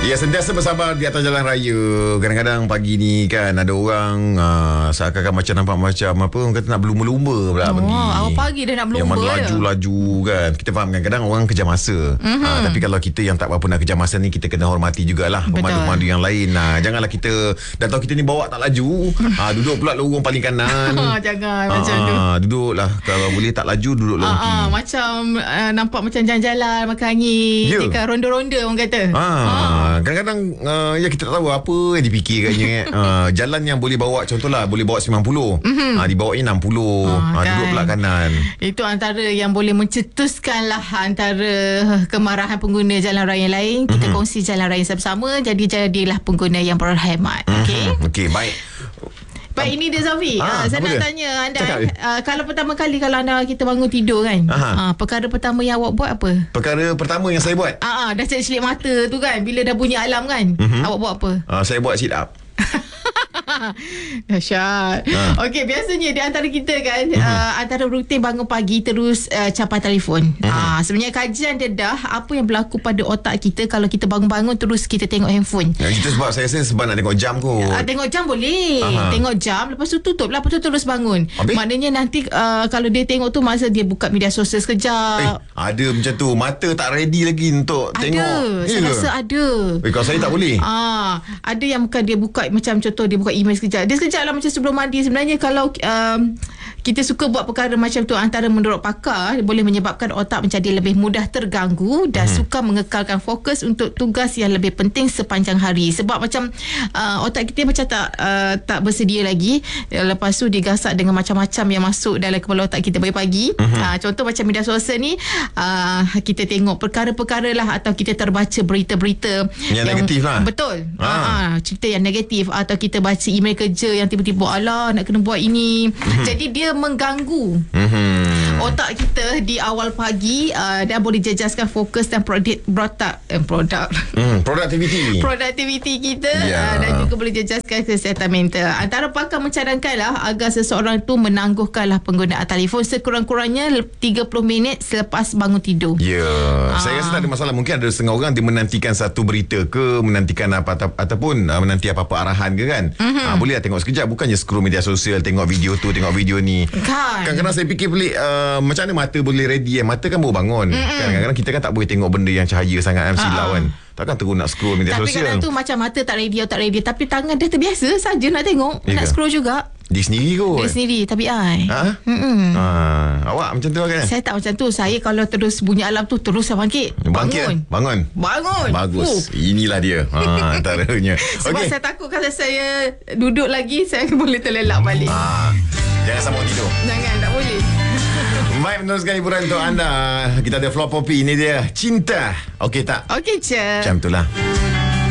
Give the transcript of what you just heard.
Ya, sentiasa bersabar di atas jalan raya. Kadang-kadang pagi ni kan ada orang seakan-akan macam nampak macam apa, orang kata nak berlumba-lumba pula pergi. Awal pagi dah nak berlumba. Yang laju-laju kan. Kita faham kadang-kadang orang kejar masa. Tapi kalau kita yang tak berapa nak kejar masa ni, kita kena hormati jugalah pemandu-pemandu yang lain. Janganlah kita dah tahu kita ni bawa tak laju, duduk pula lorong paling kanan. Jangan macam tu. Duduklah, kalau boleh tak laju, duduk lorong kiri. Macam nampak macam jalan-jalan makan angin, dekat ronda-ronda orang kata. Kadang-kadang ya kita tak tahu apa yang dipikirkannya. Jalan yang boleh bawa, contohlah boleh bawa 90, dibawa 60, kan? Duduk pula kanan. Itu antara yang boleh mencetuskanlah antara kemarahan pengguna jalan raya lain. Kita kongsi jalan raya sama-sama, jadi jadilah pengguna yang berhemat. Okey, baik. Baik, ini dia Zafi. Saya nak tanya anda, kalau pertama kali kalau anda kita bangun tidur kan, perkara pertama yang awak buat apa? Perkara pertama yang saya buat? Dah celik mata tu kan, bila dah bunyi alarm kan, awak buat apa? Saya buat sit up. Dahsyat. Okey, biasanya di antara kita kan, antara rutin bangun pagi terus capai telefon. Sebenarnya kajian dedah apa yang berlaku pada otak kita kalau kita bangun-bangun terus kita tengok handphone. Itu sebab saya rasa sebab nak tengok jam kot. Tengok jam boleh. Tengok jam, lepas tu tutup lah, lepas tu terus bangun. Maknanya nanti kalau dia tengok tu, masa dia buka media sosial sekejap. Ada macam tu. Mata tak ready lagi untuk tengok. Saya rasa ada. Kalau saya tak boleh. Ada yang bukan dia buka, macam contoh dia buka email sekejap. Dia sekejap lah macam sebelum mandi. Sebenarnya kalau kita suka buat perkara macam tu, antara menurut pakar boleh menyebabkan otak menjadi lebih mudah terganggu dan suka mengekalkan fokus untuk tugas yang lebih penting sepanjang hari. Sebab macam otak kita macam tak bersedia lagi. Lepas tu digasak dengan macam-macam yang masuk dalam kepala otak kita pagi-pagi. Contoh macam media sosial ni, kita tengok perkara-perkara lah, atau kita terbaca berita-berita yang negatif lah. Betul. Cerita yang negatif, atau kita baca email kerja yang tiba-tiba alah nak kena buat ini. Jadi dia mengganggu otak kita di awal pagi, dan boleh jejaskan fokus dan produktiviti kita, dan juga boleh jejaskan kesihatan mental. Antara pakar mencadangkanlah agar seseorang tu menangguhkanlah penggunaan telefon sekurang-kurangnya 30 minit selepas bangun tidur. Saya rasa tak ada masalah. Mungkin ada setengah orang dia menantikan satu berita ke, menantikan ataupun menanti apa-apa arahan ke kan. Boleh lah tengok sekejap, bukannya scroll media sosial, tengok video tu, tengok video ni. Kadang-kadang saya fikir pelik, macam mana mata boleh ready Mata kan baru bangun. Kadang-kadang kita kan tak boleh tengok benda yang cahaya sangat, silau kan. Takkan terus nak scroll media sosial. Tapi kadang tu macam mata tak ready atau tak ready, tapi tangan dah terbiasa saja nak tengok, nak scroll juga. Dia sendiri kot. Dia sendiri, tapi awak macam tu kan? Saya tak macam tu. Saya kalau terus bunyi alarm tu, terus saya bangkit. Bangun. Bagus. Inilah dia antaranya. Sebab saya takut kalau saya duduk lagi, saya boleh terlelap balik. Jangan sambung tidur. Jangan, tak boleh. Baik, meneruskan hiburan untuk anda. Kita ada Floor Poppy. Ini dia Cinta. Okey tak? Okey je. Macam itulah.